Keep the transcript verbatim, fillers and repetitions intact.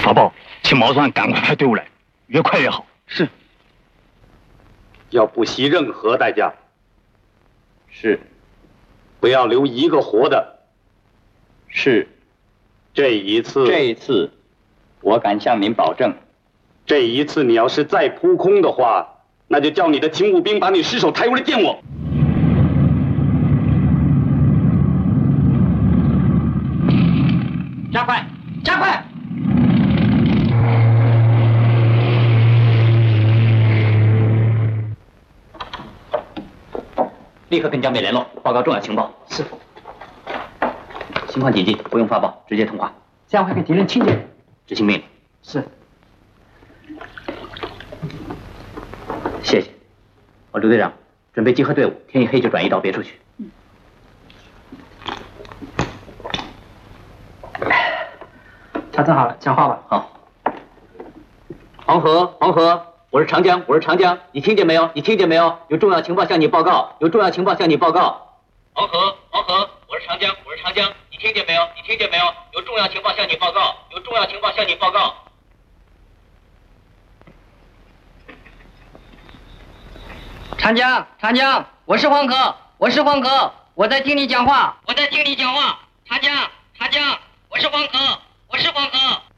法宝，请毛算赶快派队伍来，越快越好。 是。 要不惜任何代价。 是。 不要留一个活的。 是。 这一次， 这一次，我敢向您保证， 这一次你要是再扑空的话，那就叫你的勤务兵把你尸首抬过来见我。 加快，加快！ 立刻跟江北联络，报告重要情报。 是。 情况紧急，不用发报，直接通话。 这样会给敌人听见。 执行命令。 是。 谢谢。哦，刘队长，准备集合队伍，天一黑就转移到别处去。 嗯。调整好了，讲话吧。 好。黄河，黄河，我是长江，我是长江，你听见没有？你听见没有？有重要情报向你报告，有重要情报向你报告。黄河，黄河，我是长江，我是长江，你听见没有？你听见没有？有重要情报向你报告，有重要情报向你报告。 长江，长江，我是黄河，我是黄河，我在听你讲话，我在听你讲话。长江，长江，我是黄河，我是黄河。